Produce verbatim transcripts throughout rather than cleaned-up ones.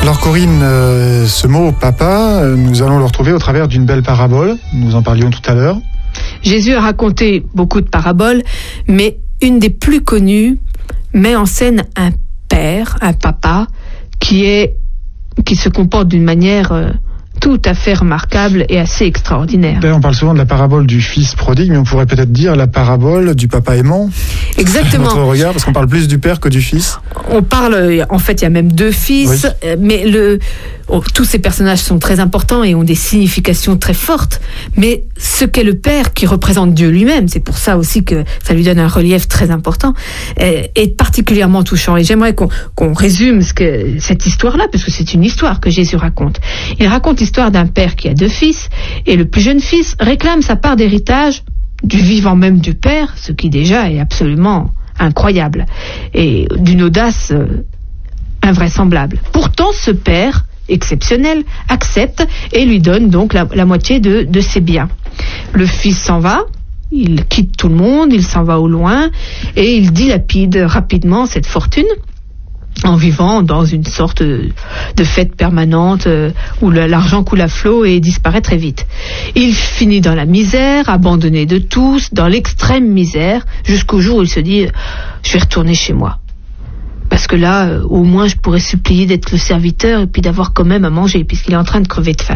Alors Corinne, euh, ce mot papa, euh, nous allons le retrouver au travers d'une belle parabole. Nous en parlions tout à l'heure. Jésus a raconté beaucoup de paraboles, mais une des plus connues met en scène un père, un papa, qui est qui se comporte d'une manière euh, tout à fait remarquable et assez extraordinaire. Ben, on parle souvent de la parabole du fils prodigue, mais on pourrait peut-être dire la parabole du papa aimant. Exactement. Notre regard, parce qu'on parle plus du père que du fils. On parle, en fait, il y a même deux fils, oui. mais le, oh, tous ces personnages sont très importants et ont des significations très fortes. Mais ce qu'est le père, qui représente Dieu lui-même, c'est pour ça aussi que ça lui donne un relief très important, est, est particulièrement touchant. Et j'aimerais qu'on, qu'on résume ce que, cette histoire-là, parce que c'est une histoire que Jésus raconte. Il raconte l'histoire d'un père qui a deux fils, et le plus jeune fils réclame sa part d'héritage du vivant même du père, ce qui déjà est absolument incroyable, et d'une audace euh, invraisemblable. Pourtant, ce père exceptionnel accepte et lui donne donc la, la moitié de, de ses biens. Le fils s'en va, il quitte tout le monde, il s'en va au loin, et il dilapide rapidement cette fortune en vivant dans une sorte de fête permanente euh, où l'argent coule à flot et disparaît très vite. Il finit dans la misère, abandonné de tous, dans l'extrême misère, jusqu'au jour où il se dit « je vais retourner chez moi ». Parce que là, euh, au moins, je pourrais supplier d'être le serviteur et puis d'avoir quand même à manger, puisqu'il est en train de crever de faim.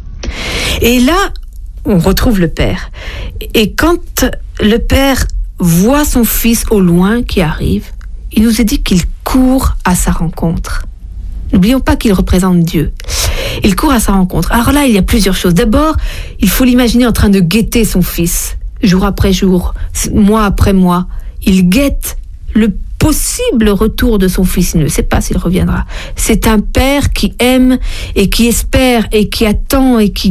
Et là, on retrouve le père. Et quand le père voit son fils au loin qui arrive, il nous est dit qu'il court à sa rencontre. N'oublions pas qu'il représente Dieu. Il court à sa rencontre. Alors là, il y a plusieurs choses. D'abord, il faut l'imaginer en train de guetter son fils, jour après jour, mois après mois. Il guette le possible retour de son fils. Il ne sait pas s'il reviendra. C'est un père qui aime et qui espère et qui attend et qui